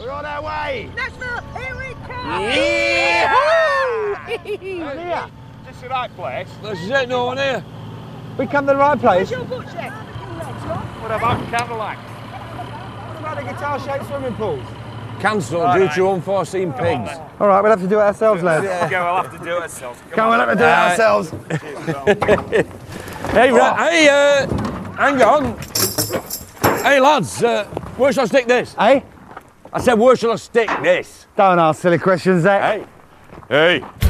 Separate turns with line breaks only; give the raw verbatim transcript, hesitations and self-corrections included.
We're on our way.
Nashville, here we come.
Yeah!
Here.
Is this the right place?
This is it, no one here.
We come to the right place.
Where's your butcher?
What about candlelight?
What about the guitar-shaped swimming pools?
Cancelled
All
due
right.
to unforeseen
Come on,
pigs.
then.
All right, we'll have to do it ourselves, lads.
Okay, we'll have to do it ourselves. Come
Come on,
on.
we'll have to do it
Uh,
ourselves.
Hey, ra- hey, uh, hang on. Hey, lads, uh, where shall I stick this?
Hey?
I said, where shall I stick this?
Don't ask silly questions, Zach.
Hey. Hey.